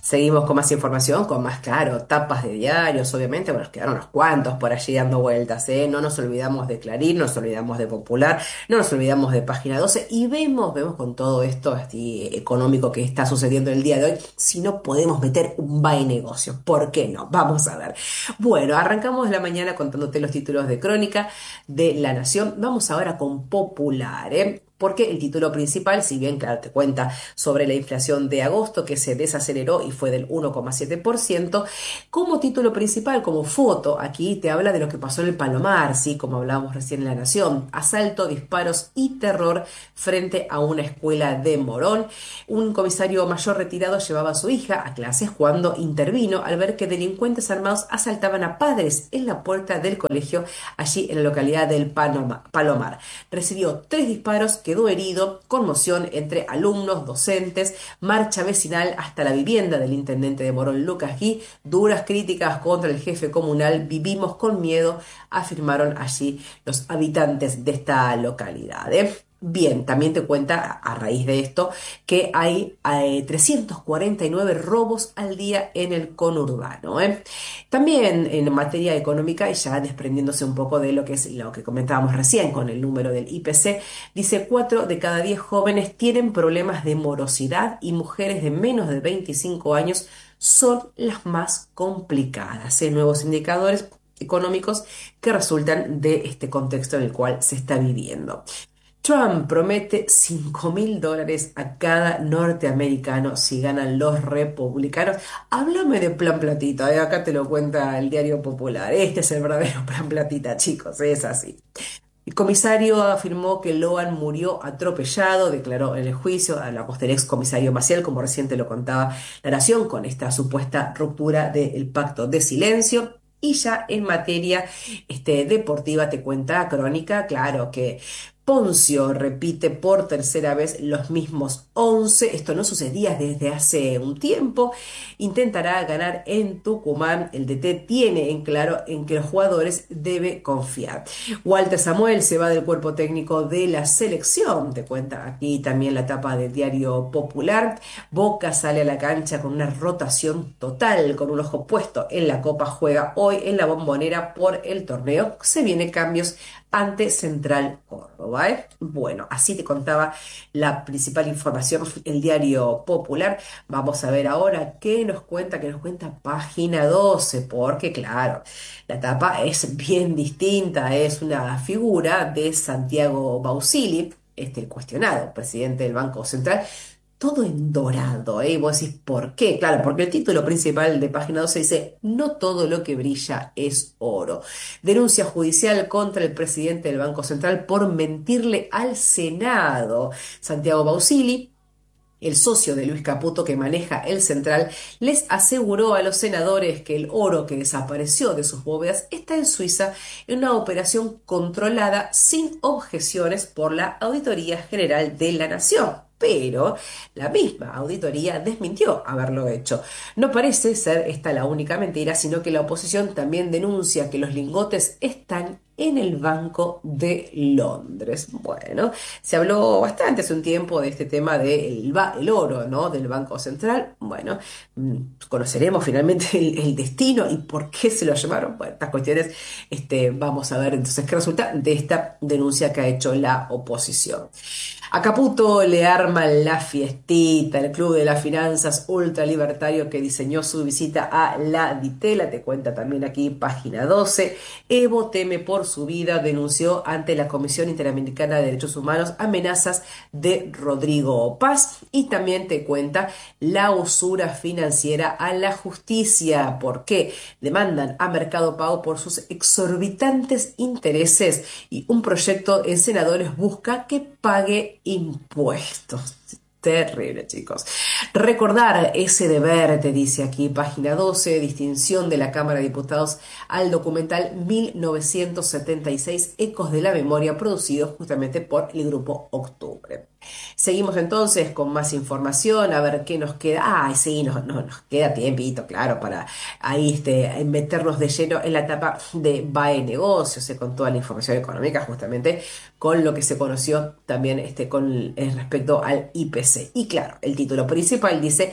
Seguimos con más información, con más, claro, tapas de diarios, obviamente, bueno, nos quedaron unos cuantos por allí dando vueltas, ¿eh? No nos olvidamos de Clarín, no nos olvidamos de Popular, no nos olvidamos de Página 12 y vemos con todo esto así, económico que está sucediendo el día de hoy, si no podemos meter un buy negocio. ¿Por qué no? Vamos a ver. Bueno, arrancamos la mañana contándote los títulos de crónica de La Nación. Vamos ahora con Popular, ¿eh? Porque el título principal, si bien, claro, te cuenta sobre la inflación de agosto que se desaceleró y fue del 1,7%, como título principal, como foto, aquí te habla de lo que pasó en el Palomar, ¿sí? Como hablábamos recién en La Nación, asalto, disparos y terror frente a una escuela de Morón. Un comisario mayor retirado llevaba a su hija a clases cuando intervino al ver que delincuentes armados asaltaban a padres en la puerta del colegio allí en la localidad del Palomar. Recibió 3 disparos, quedó herido, conmoción entre alumnos, docentes, marcha vecinal hasta la vivienda del intendente de Morón, Lucas Gui, duras críticas contra el jefe comunal, vivimos con miedo, afirmaron allí los habitantes de esta localidad, ¿eh? Bien, también te cuenta a raíz de esto que hay 349 robos al día en el conurbano, ¿eh? También en materia económica, y ya desprendiéndose un poco de lo que es lo que comentábamos recién con el número del IPC, dice 4 de cada 10 jóvenes tienen problemas de morosidad y mujeres de menos de 25 años son las más complicadas, ¿eh? Nuevos indicadores económicos que resultan de este contexto en el cual se está viviendo. Trump promete $5.000 a cada norteamericano si ganan los republicanos. Háblame de plan platita, acá te lo cuenta el Diario Popular. Este es el verdadero plan platita, chicos, es así. El comisario afirmó que Loan murió atropellado, declaró en el juicio, hablamos del ex comisario Maciel, como reciente lo contaba La Nación, con esta supuesta ruptura del pacto de silencio. Y ya en materia deportiva te cuenta Crónica, claro que Poncio repite por tercera vez los mismos 11. Esto no sucedía desde hace un tiempo. Intentará ganar en Tucumán. El DT tiene en claro en que los jugadores debe confiar. Walter Samuel se va del cuerpo técnico de la selección. Te cuenta aquí también la tapa del Diario Popular. Boca sale a la cancha con una rotación total, con un ojo puesto en la Copa. Juega hoy en la Bombonera por el torneo. Se vienen cambios ante Central Córdoba, ¿eh? Bueno, así te contaba la principal información el Diario Popular. Vamos a ver ahora qué nos cuenta Página 12, porque claro, la tapa es bien distinta, es una figura de Santiago Bausili, el cuestionado presidente del Banco Central, todo en dorado, ¿eh? Y vos decís, ¿por qué? Claro, porque el título principal de Página 12 dice, no todo lo que brilla es oro. Denuncia judicial contra el presidente del Banco Central por mentirle al Senado. Santiago Bausili, el socio de Luis Caputo que maneja el Central, les aseguró a los senadores que el oro que desapareció de sus bóvedas está en Suiza en una operación controlada sin objeciones por la Auditoría General de la Nación. Pero la misma auditoría desmintió haberlo hecho. No parece ser esta la única mentira, sino que la oposición también denuncia que los lingotes están en el Banco de Londres. Bueno, se habló bastante hace un tiempo de este tema del oro, ¿no? Del Banco Central. Bueno, conoceremos finalmente el destino y por qué se lo llamaron. Bueno, estas cuestiones, vamos a ver entonces qué resulta de esta denuncia que ha hecho la oposición. A Caputo le arman la fiestita, el Club de las Finanzas ultralibertario que diseñó su visita a la Ditela, te cuenta también aquí Página 12. Evo teme por su vida, denunció ante la Comisión Interamericana de Derechos Humanos amenazas de Rodrigo Paz, y también te cuenta la usura financiera a la justicia. ¿Por qué? Demandan a Mercado Pago por sus exorbitantes intereses y un proyecto en senadores busca que pague impuestos. Terrible, chicos. Recordar ese deber, te dice aquí Página 12, distinción de la Cámara de Diputados al documental 1976, Ecos de la Memoria, producido justamente por el Grupo Octubre. Seguimos entonces con más información, a ver qué nos queda. Ah, sí, nos queda tiempito, claro, para ahí meternos de lleno en la etapa de BAE Negocios, con toda la información económica, justamente con lo que se conoció también con respecto al IPC. Y claro, el título principal principal dice,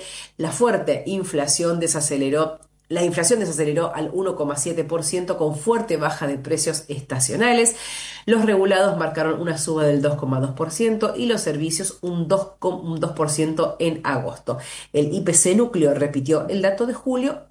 la inflación desaceleró al 1,7% con fuerte baja de precios estacionales. Los regulados marcaron una suba del 2,2% y los servicios un 2% en agosto. El IPC núcleo repitió el dato de julio,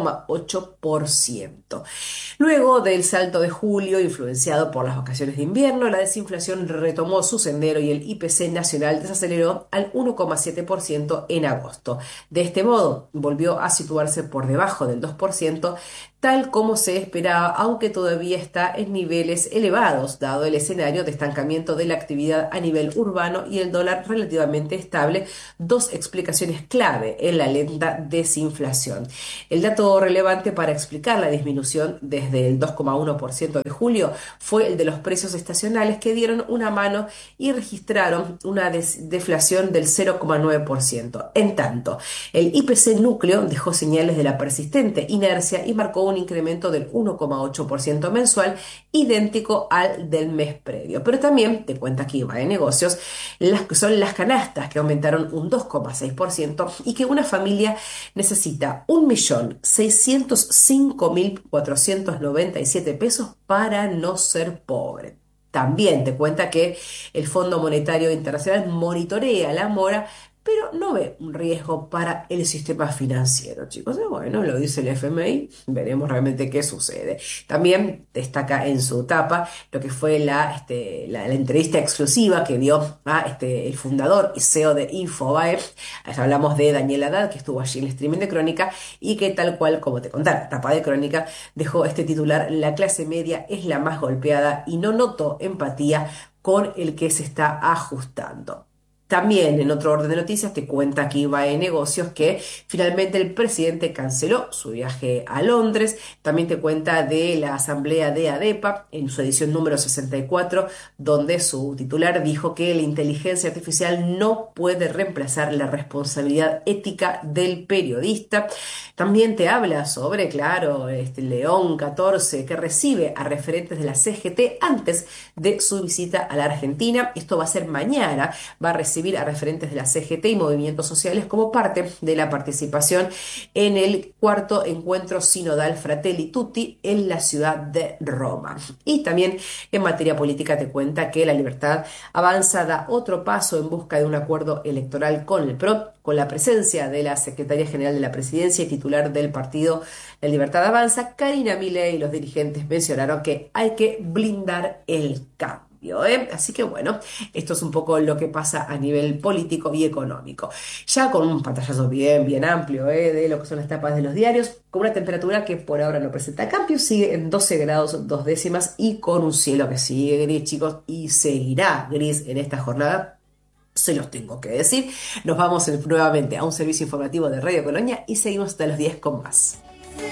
1,8%. Luego del salto de julio, influenciado por las vacaciones de invierno, la desinflación retomó su sendero y el IPC nacional desaceleró al 1,7% en agosto. De este modo, volvió a situarse por debajo del 2%, tal como se esperaba, aunque todavía está en niveles elevados, dado el escenario de estancamiento de la actividad a nivel urbano y el dólar relativamente estable, dos explicaciones clave en la lenta desinflación. El dato relevante para explicar la disminución desde el 2,1% de julio fue el de los precios estacionales, que dieron una mano y registraron una deflación del 0,9%. En tanto, el IPC núcleo dejó señales de la persistente inercia y marcó un incremento del 1,8% mensual, idéntico al del mes previo. Pero también te cuenta aquí va de negocios, son las canastas, que aumentaron un 2,6% y que una familia necesita 1.605.497 pesos para no ser pobre. También te cuenta que el Fondo Monetario Internacional monitorea la mora, pero no ve un riesgo para el sistema financiero, chicos. Y bueno, lo dice el FMI, veremos realmente qué sucede. También destaca en su tapa lo que fue la entrevista exclusiva que dio a el fundador y CEO de Infobae. Hablamos de Daniel Haddad, que estuvo allí en el streaming de Crónica y que, tal cual como te contaba, tapa de Crónica, dejó este titular: la clase media es la más golpeada y no noto empatía con el que se está ajustando. También, en otro orden de noticias, te cuenta aquí va de negocios que finalmente el presidente canceló su viaje a Londres. También te cuenta de la asamblea de ADEPA en su edición número 64, donde su titular dijo que la inteligencia artificial no puede reemplazar la responsabilidad ética del periodista. También te habla sobre, claro, León XIV, que recibe a referentes de la CGT antes de su visita a la Argentina. Esto va a ser mañana. Va a recibir a referentes de la CGT y movimientos sociales como parte de la participación en el cuarto encuentro sinodal Fratelli Tutti en la ciudad de Roma. Y también en materia política te cuenta que La Libertad Avanza da otro paso en busca de un acuerdo electoral con el PRO, con la presencia de la Secretaria General de la Presidencia y titular del partido La Libertad Avanza, Karina Milei, y los dirigentes mencionaron que hay que blindar el cambio. Así que bueno, esto es un poco lo que pasa a nivel político y económico. Ya con un pantallazo bien amplio de lo que son las tapas de los diarios, con una temperatura que por ahora no presenta cambio, sigue en 12 grados 2 décimas y con un cielo que sigue gris, chicos, y seguirá gris en esta jornada. Se los tengo que decir. Nos vamos nuevamente a un servicio informativo de Radio Colonia y seguimos hasta los 10 con más.